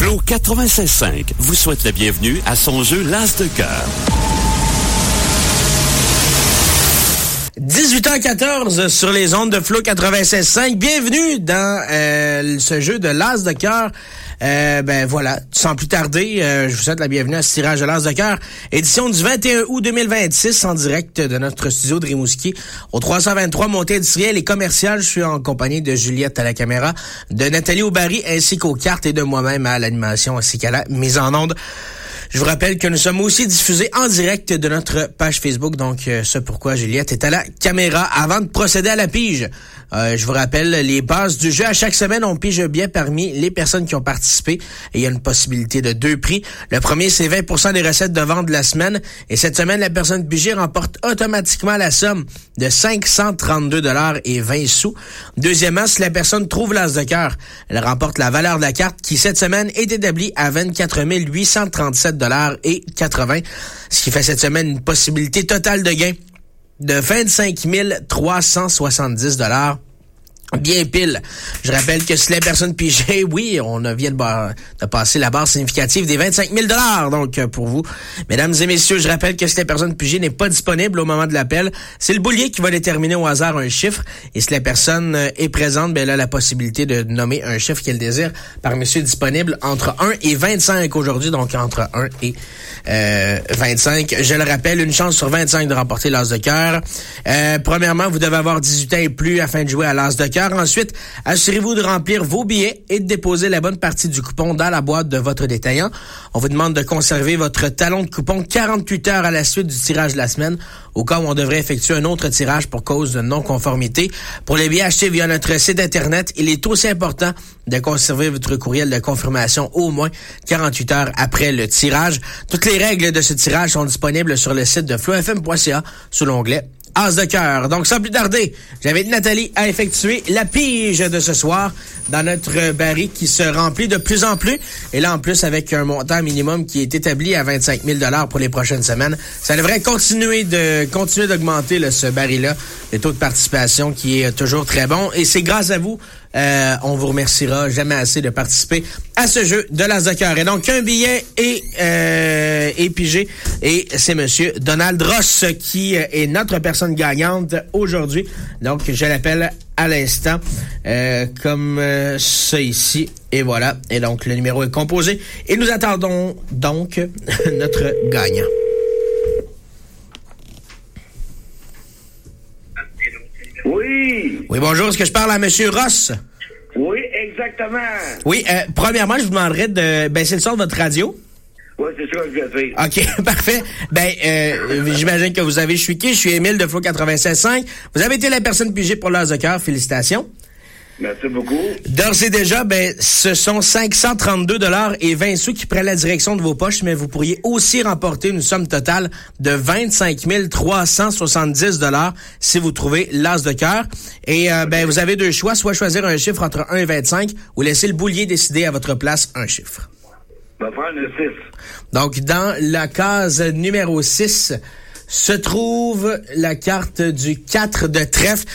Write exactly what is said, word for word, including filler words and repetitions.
Flo quatre-vingt-seize cinq vous souhaite la bienvenue à son jeu L'As de cœur. dix-huit heures quatorze sur les ondes de Flo quatre-vingt-seize cinq. Bienvenue dans euh, ce jeu de l'As de cœur. Euh, ben voilà, sans plus tarder, euh, je vous souhaite la bienvenue à ce tirage de l'As de cœur, édition du vingt et un août deux mille vingt-six, en direct de notre studio de Rimouski, au trois cent vingt-trois montée industrielle et commerciale. Je suis en compagnie de Juliette à la caméra, de Nathalie Aubary ainsi qu'aux cartes et de moi-même à l'animation ainsi qu'à la mise en onde. Je vous rappelle que nous sommes aussi diffusés en direct de notre page Facebook, donc euh, c'est pourquoi Juliette est à la caméra. Avant de procéder à la pige, euh, je vous rappelle les bases du jeu. À chaque semaine, on pige bien parmi les personnes qui ont participé et il y a une possibilité de deux prix. Le premier, c'est vingt pour cent des recettes de vente de la semaine et cette semaine, la personne pigée remporte automatiquement la somme de cinq cent trente-deux dollars et vingt sous. Deuxièmement, si la personne trouve l'As de cœur, elle remporte la valeur de la carte qui, cette semaine, est établie à vingt-quatre mille huit cent trente-sept dollars et quatre-vingts, ce qui fait cette semaine une possibilité totale de gain de vingt-cinq mille trois cent soixante-dix dollars. Bien pile. Je rappelle que si la personne pigée, oui, on vient de, bar- de passer la barre significative des vingt-cinq mille dollars. Donc, pour vous, mesdames et messieurs, je rappelle que si la personne pigée n'est pas disponible au moment de l'appel, c'est le boulier qui va déterminer au hasard un chiffre. Et si la personne est présente, ben elle a la possibilité de nommer un chiffre qu'elle désire par monsieur disponible entre un et vingt-cinq aujourd'hui. Donc, entre un et euh, vingt-cinq. Je le rappelle, une chance sur vingt-cinq de remporter l'As de cœur. Euh, premièrement, vous devez avoir dix-huit ans et plus afin de jouer à l'As de cœur. Ensuite, assurez-vous de remplir vos billets et de déposer la bonne partie du coupon dans la boîte de votre détaillant. On vous demande de conserver votre talon de coupon quarante-huit heures à la suite du tirage de la semaine, au cas où on devrait effectuer un autre tirage pour cause de non-conformité. Pour les billets achetés via notre site Internet, il est aussi important de conserver votre courriel de confirmation au moins quarante-huit heures après le tirage. Toutes les règles de ce tirage sont disponibles sur le site de flo f m point c a sous l'onglet As de cœur. Donc, sans plus tarder, j'invite Nathalie à effectuer la pige de ce soir dans notre baril qui se remplit de plus en plus. Et là, en plus, avec un montant minimum qui est établi à vingt-cinq mille dollars pour les prochaines semaines, ça devrait continuer de continuer d'augmenter là, ce baril-là, le taux de participation qui est toujours très bon. Et c'est grâce à vous. Euh, on vous remerciera jamais assez de participer à ce jeu de l'As de cœur. Et donc, un billet est, euh, est pigé. Et c'est monsieur Donald Ross qui est notre personne gagnante aujourd'hui. Donc, je l'appelle à l'instant euh, comme euh, ça ici. Et voilà. Et donc, le numéro est composé. Et nous attendons donc notre gagnant. Oui. Oui, bonjour. Est-ce que je parle à monsieur Ross? Oui, exactement. Oui, euh, premièrement, je vous demanderais de baisser le son de votre radio. Oui, c'est ça que je vais faire. OK, parfait. Ben, euh, j'imagine que vous avez chuiqué. Je suis Émile de Flo quatre-vingt-seize cinq. Vous avez été la personne pigée pour l'As de cœur. Félicitations. Merci beaucoup. D'ores et déjà, ben, ce sont cinq cent trente-deux dollars et vingt sous qui prennent la direction de vos poches, mais vous pourriez aussi remporter une somme totale de vingt-cinq mille trois cent soixante-dix dollars si vous trouvez l'As de cœur. Et euh, ben, vous avez deux choix, soit choisir un chiffre entre un et vingt-cinq ou laisser le boulier décider à votre place un chiffre. On va prendre le six. Donc, dans la case numéro six se trouve la carte du quatre de trèfle.